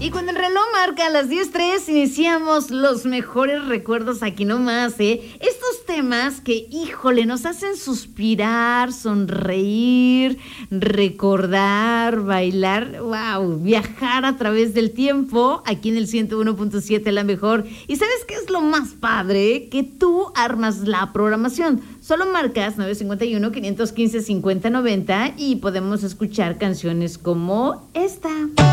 Y cuando el reloj marca las 10:03, iniciamos los mejores recuerdos aquí nomás, ¿eh? Estos temas que, híjole, nos hacen suspirar, sonreír, recordar, bailar, wow, viajar a través del tiempo, aquí en el 101.7 La Mejor. ¿Y sabes qué es lo más padre? Que tú armas la programación. Solo marcas 951-515-5090 y podemos escuchar canciones como esta.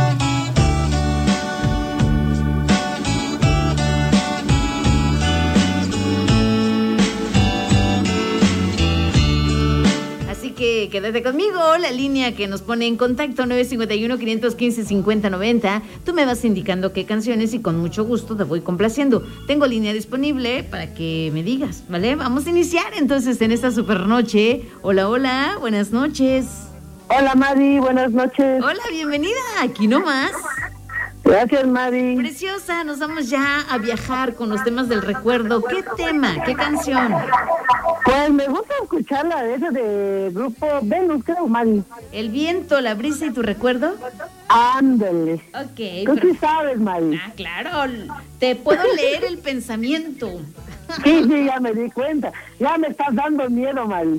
Que quédate conmigo, la línea que nos pone en contacto 951-515-5090. Tú me vas indicando qué canciones y con mucho gusto te voy complaciendo. Tengo línea disponible para que me digas, ¿vale? Vamos a iniciar entonces en esta super noche. Hola, hola, buenas noches. Hola, Madi, buenas noches. Hola, bienvenida, aquí nomás. Gracias, Madi. Preciosa, nos vamos ya a viajar con los temas del recuerdo. ¿Qué tema? ¿Qué canción? Pues me gusta escuchar la de ese de grupo Venus, creo, Madi. El viento, la brisa y tu recuerdo. Ándale. Ok. Tú sí sabes, Madi. Ah, claro. Te puedo leer el pensamiento. Sí, ya me di cuenta. Ya me estás dando miedo, Madi.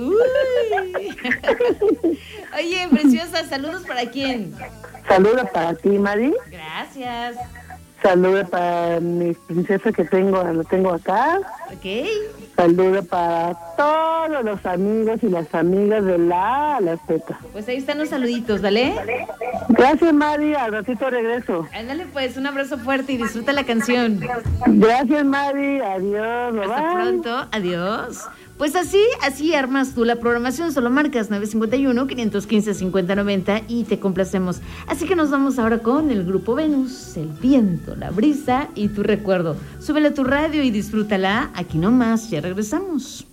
Oye, preciosa, saludos para quién. Saludos para ti, Madi. Gracias. Saludos para mi princesa que lo tengo acá. Ok. Saludos para todos los amigos y las amigas de la Z. Pues ahí están los saluditos, ¿vale? Gracias, Madi. Al ratito regreso. Ándale, pues, un abrazo fuerte y disfruta la canción. Gracias, Madi. Adiós. Hasta pronto. Adiós. Pues así armas tú la programación. Solo marcas 951-515-5090 y te complacemos. Así que nos vamos ahora con el grupo Venus, el viento, la brisa y tu recuerdo. Súbele a tu radio y disfrútala. Aquí nomás, ya regresamos.